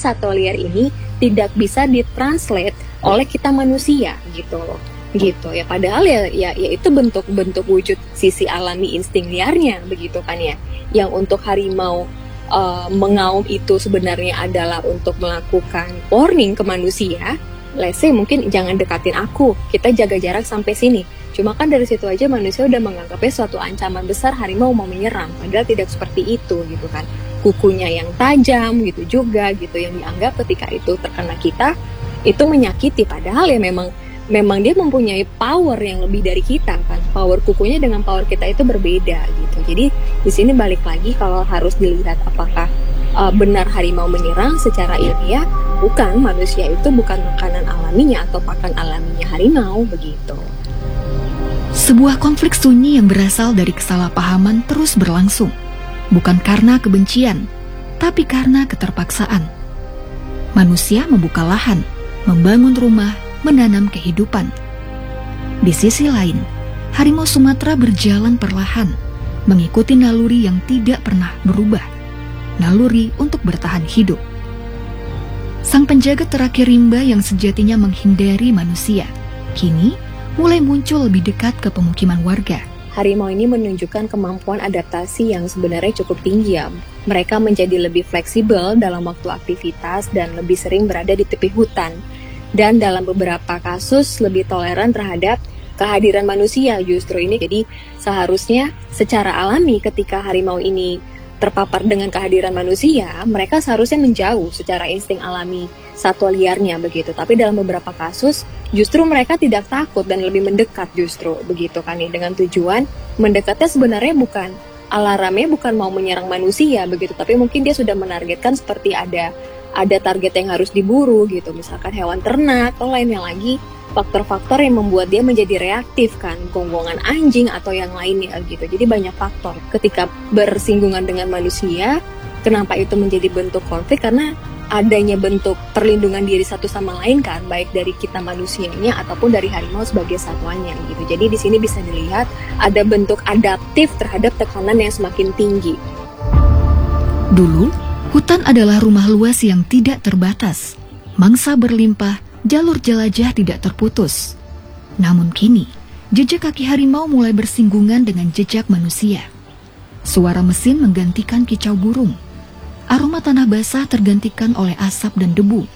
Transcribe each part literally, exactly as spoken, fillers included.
satwa liar ini tidak bisa ditranslate oleh kita manusia gitu loh. Gitu ya, padahal ya, ya, ya itu bentuk-bentuk wujud sisi alami insting liarnya begitu kan ya. Yang untuk harimau uh, mengaum itu sebenarnya adalah untuk melakukan warning ke manusia. Let's say mungkin jangan dekatin aku, kita jaga jarak sampai sini. Cuma kan dari situ aja manusia udah menganggapnya suatu ancaman besar harimau mau menyerang. Padahal tidak seperti itu gitu kan. Kukunya yang tajam gitu juga gitu, yang dianggap ketika itu terkena kita itu menyakiti. Padahal ya memang memang dia mempunyai power yang lebih dari kita kan. Power kukunya dengan power kita itu berbeda gitu. Jadi di sini balik lagi kalau harus dilihat apakah uh, benar harimau menyerang secara ilmiah, bukan, manusia itu bukan makanan alaminya atau pakan alaminya harimau begitu. Sebuah konflik sunyi yang berasal dari kesalahpahaman terus berlangsung, bukan karena kebencian, tapi karena keterpaksaan. Manusia membuka lahan, membangun rumah, menanam kehidupan. Di sisi lain, harimau Sumatera berjalan perlahan, mengikuti naluri yang tidak pernah berubah, naluri untuk bertahan hidup. Sang penjaga terakhir rimba yang sejatinya menghindari manusia, kini mulai muncul lebih dekat ke pemukiman warga. Harimau ini menunjukkan kemampuan adaptasi yang sebenarnya cukup tinggi ya. Mereka menjadi lebih fleksibel dalam waktu aktivitas dan lebih sering berada di tepi hutan. Dan dalam beberapa kasus lebih toleran terhadap kehadiran manusia justru ini. Jadi seharusnya secara alami ketika harimau ini terpapar dengan kehadiran manusia, mereka seharusnya menjauh secara insting alami satwa liarnya begitu. Tapi dalam beberapa kasus justru mereka tidak takut dan lebih mendekat justru begitu kan ya, dengan tujuan mendekatnya sebenarnya bukan alarmnya bukan mau menyerang manusia begitu, tapi mungkin dia sudah menargetkan seperti ada ada target yang harus diburu gitu, misalkan hewan ternak atau lainnya lagi, faktor-faktor yang membuat dia menjadi reaktif kan, gonggongan anjing atau yang lainnya gitu. Jadi banyak faktor ketika bersinggungan dengan manusia. Kenapa itu menjadi bentuk konflik? Karena adanya bentuk perlindungan diri satu sama lain kan, baik dari kita manusianya ataupun dari harimau sebagai satwanya gitu. Jadi di sini bisa dilihat ada bentuk adaptif terhadap tekanan yang semakin tinggi. Dulu, hutan adalah rumah luas yang tidak terbatas, mangsa berlimpah, jalur jelajah tidak terputus. Namun kini, jejak kaki harimau mulai bersinggungan dengan jejak manusia. Suara mesin menggantikan kicau burung. Aroma tanah basah tergantikan oleh asap dan debu.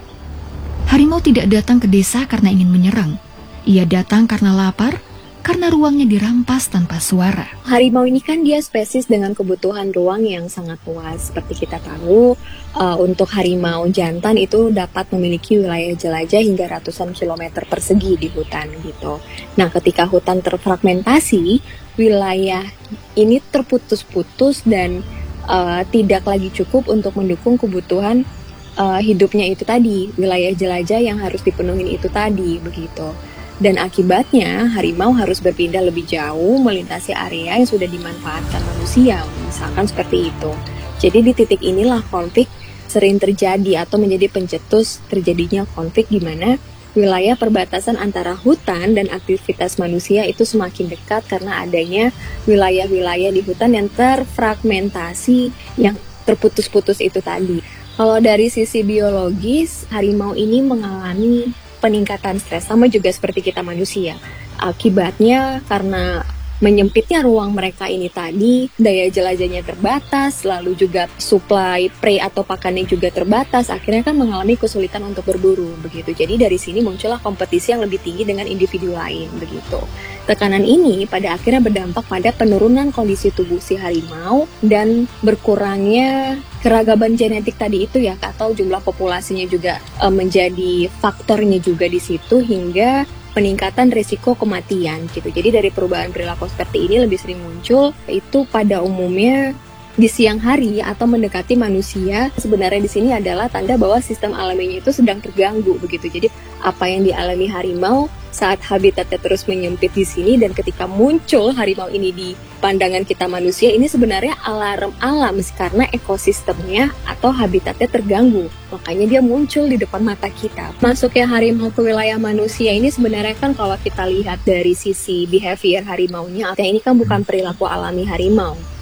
Harimau tidak datang ke desa karena ingin menyerang. Ia datang karena lapar, karena ruangnya dirampas tanpa suara. Harimau ini kan dia spesies dengan kebutuhan ruang yang sangat luas. Seperti kita tahu, uh, untuk harimau jantan itu dapat memiliki wilayah jelajah hingga ratusan kilometer persegi di hutan gitu. Nah, ketika hutan terfragmentasi, wilayah ini terputus-putus dan uh, tidak lagi cukup untuk mendukung kebutuhan uh, hidupnya itu tadi. Wilayah jelajah yang harus dipenuhi itu tadi begitu. Dan akibatnya harimau harus berpindah lebih jauh melintasi area yang sudah dimanfaatkan manusia, misalkan seperti itu. Jadi di titik inilah konflik sering terjadi atau menjadi pencetus terjadinya konflik di mana wilayah perbatasan antara hutan dan aktivitas manusia itu semakin dekat karena adanya wilayah-wilayah di hutan yang terfragmentasi, yang terputus-putus itu tadi. Kalau dari sisi biologis, harimau ini mengalami peningkatan stres, sama juga seperti kita manusia. Akibatnya karena menyempitnya ruang mereka ini tadi, daya jelajahnya terbatas, lalu juga supply prey atau pakannya juga terbatas, akhirnya kan mengalami kesulitan untuk berburu begitu. Jadi dari sini muncullah kompetisi yang lebih tinggi dengan individu lain begitu. Tekanan ini pada akhirnya berdampak pada penurunan kondisi tubuh si harimau dan berkurangnya keragaman genetik tadi itu ya, atau jumlah populasinya juga e, menjadi faktornya juga di situ hingga peningkatan risiko kematian gitu. Jadi dari perubahan perilaku seperti ini lebih sering muncul itu pada umumnya di siang hari atau mendekati manusia. Sebenarnya di sini adalah tanda bahwa sistem alaminya itu sedang terganggu begitu. Jadi apa yang dialami harimau saat habitatnya terus menyempit di sini dan ketika muncul harimau ini di pandangan kita manusia, ini sebenarnya alarm alam karena ekosistemnya atau habitatnya terganggu. Makanya dia muncul di depan mata kita. Masuknya harimau ke wilayah manusia ini sebenarnya kan kalau kita lihat dari sisi behavior harimaunya, artinya ini kan bukan perilaku alami harimau.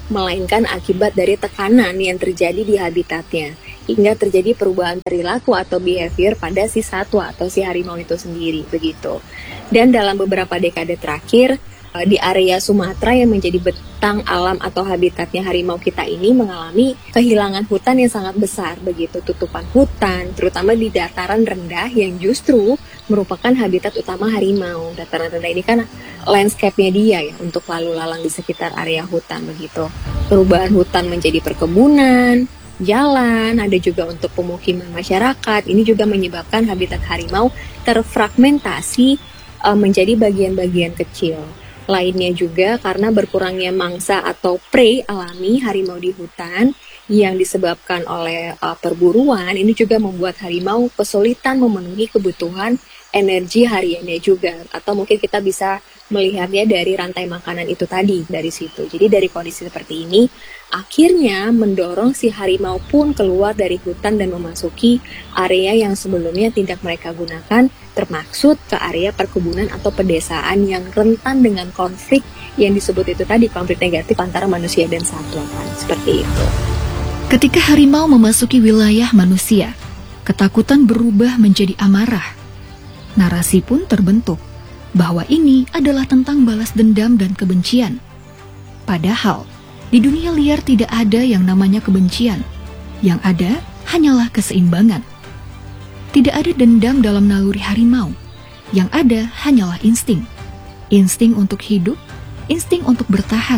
melainkan akibat dari tekanan yang terjadi di habitatnya, hingga terjadi perubahan perilaku atau behavior pada si satwa atau si harimau itu sendiri, begitu. Dan dalam beberapa dekade terakhir, di area Sumatera yang menjadi bentang alam atau habitatnya harimau kita ini mengalami kehilangan hutan yang sangat besar, begitu. Tutupan hutan, terutama di dataran rendah yang justru merupakan habitat utama harimau. Dataran rendah ini kan landscape-nya dia ya untuk lalu lalang di sekitar area hutan, begitu. Perubahan hutan menjadi perkebunan, jalan, ada juga untuk pemukiman masyarakat. Ini juga menyebabkan habitat harimau terfragmentasi uh, menjadi bagian-bagian kecil. Lainnya juga karena berkurangnya mangsa atau prey alami harimau di hutan yang disebabkan oleh uh, perburuan, ini juga membuat harimau kesulitan memenuhi kebutuhan energi hariannya juga, atau mungkin kita bisa melihatnya dari rantai makanan itu tadi dari situ. Jadi dari kondisi seperti ini akhirnya mendorong si harimau pun keluar dari hutan dan memasuki area yang sebelumnya tidak mereka gunakan, termaksud ke area perkebunan atau pedesaan yang rentan dengan konflik yang disebut itu tadi, konflik negatif antara manusia dan satwa kan, seperti itu. Ketika harimau memasuki wilayah manusia, ketakutan berubah menjadi amarah. Narasi pun terbentuk bahwa ini adalah tentang balas dendam dan kebencian. Padahal, di dunia liar tidak ada yang namanya kebencian. Yang ada hanyalah keseimbangan. Tidak ada dendam dalam naluri harimau. Yang ada hanyalah insting. Insting untuk hidup, insting untuk bertahan.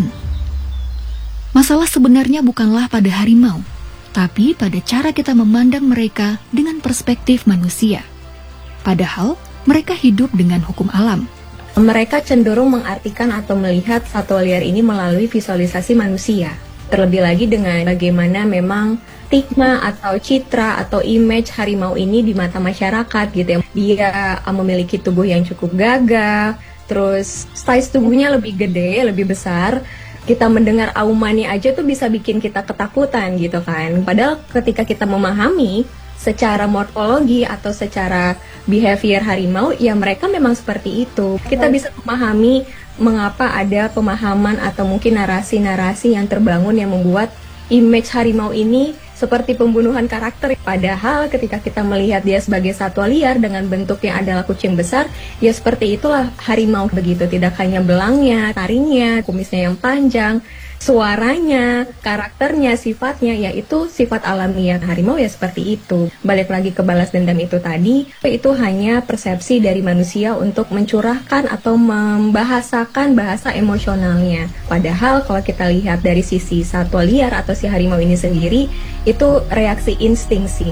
Masalah sebenarnya bukanlah pada harimau, tapi pada cara kita memandang mereka dengan perspektif manusia. Padahal, mereka hidup dengan hukum alam. Mereka cenderung mengartikan atau melihat satwa liar ini melalui visualisasi manusia. Terlebih lagi dengan bagaimana memang stigma atau citra atau image harimau ini di mata masyarakat gitu ya. Dia memiliki tubuh yang cukup gagah, terus size tubuhnya lebih gede, lebih besar. Kita mendengar aumannya aja tuh bisa bikin kita ketakutan gitu kan. Padahal ketika kita memahami secara morfologi atau secara behavior harimau, ya mereka memang seperti itu. Kita bisa memahami mengapa ada pemahaman atau mungkin narasi-narasi yang terbangun yang membuat image harimau ini seperti pembunuhan karakter. Padahal ketika kita melihat dia sebagai satwa liar dengan bentuk yang adalah kucing besar, ya seperti itulah harimau begitu. Tidak hanya belangnya, taringnya, kumisnya yang panjang, suaranya, karakternya, sifatnya, yaitu sifat alamiah harimau ya seperti itu. Balik lagi ke balas dendam itu tadi, itu hanya persepsi dari manusia untuk mencurahkan atau membahasakan bahasa emosionalnya. Padahal kalau kita lihat dari sisi satwa liar atau si harimau ini sendiri, itu reaksi insting sih.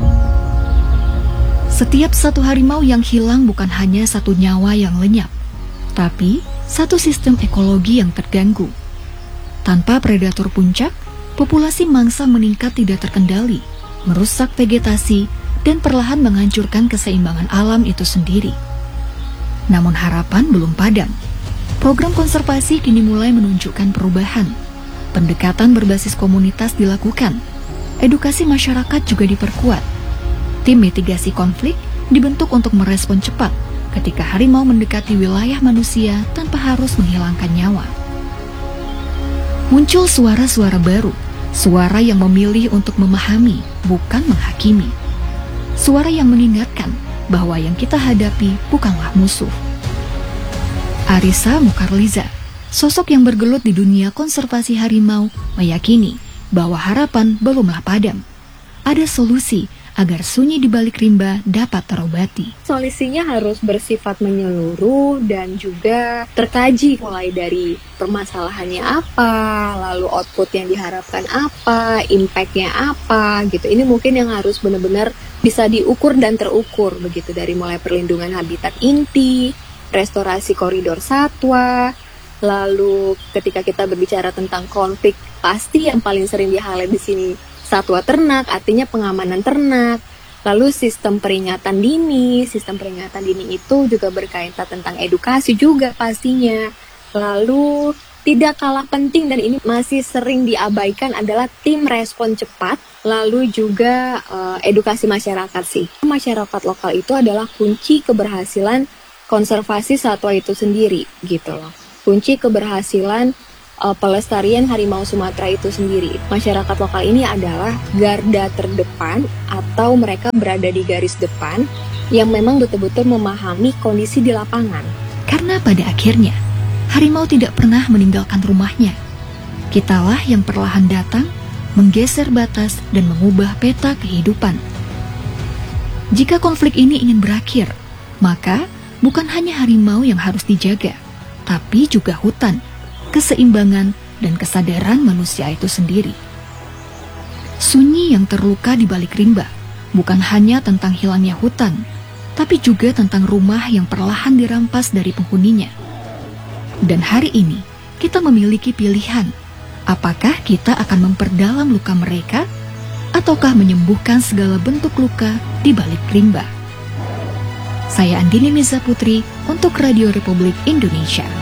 Setiap satu harimau yang hilang bukan hanya satu nyawa yang lenyap, tapi satu sistem ekologi yang terganggu. Tanpa predator puncak, populasi mangsa meningkat tidak terkendali, merusak vegetasi, dan perlahan menghancurkan keseimbangan alam itu sendiri. Namun harapan belum padam. Program konservasi kini mulai menunjukkan perubahan. Pendekatan berbasis komunitas dilakukan. Edukasi masyarakat juga diperkuat. Tim mitigasi konflik dibentuk untuk merespon cepat ketika harimau mendekati wilayah manusia tanpa harus menghilangkan nyawa. Muncul suara-suara baru, suara yang memilih untuk memahami, bukan menghakimi. Suara yang mengingatkan bahwa yang kita hadapi bukanlah musuh. Arisa Mukarliza, sosok yang bergelut di dunia konservasi harimau, meyakini bahwa harapan belumlah padam. Ada solusi agar sunyi di balik rimba dapat terobati. Solusinya harus bersifat menyeluruh dan juga terkaji, mulai dari permasalahannya apa, lalu output yang diharapkan apa, impact-nya apa gitu. Ini mungkin yang harus benar-benar bisa diukur dan terukur begitu, dari mulai perlindungan habitat inti, restorasi koridor satwa, lalu ketika kita berbicara tentang konflik, pasti yang paling sering di-highlight di sini satwa ternak, artinya pengamanan ternak. Lalu sistem peringatan dini, sistem peringatan dini itu juga berkaitan tentang edukasi juga pastinya. Lalu tidak kalah penting dan ini masih sering diabaikan adalah tim respon cepat, lalu juga uh, edukasi masyarakat sih. Masyarakat lokal itu adalah kunci keberhasilan konservasi satwa itu sendiri gitu loh. Kunci keberhasilan uh, pelestarian harimau Sumatera itu sendiri. Masyarakat lokal ini adalah garda terdepan atau mereka berada di garis depan yang memang betul-betul memahami kondisi di lapangan. Karena pada akhirnya, harimau tidak pernah meninggalkan rumahnya. Kitalah yang perlahan datang, menggeser batas dan mengubah peta kehidupan. Jika konflik ini ingin berakhir, maka bukan hanya harimau yang harus dijaga, tapi juga hutan, keseimbangan, dan kesadaran manusia itu sendiri. Sunyi yang terluka di balik rimba bukan hanya tentang hilangnya hutan, tapi juga tentang rumah yang perlahan dirampas dari penghuninya. Dan hari ini, kita memiliki pilihan. Apakah kita akan memperdalam luka mereka, ataukah menyembuhkan segala bentuk luka di balik rimba? Saya Andini Miza Putri untuk Radio Republik Indonesia.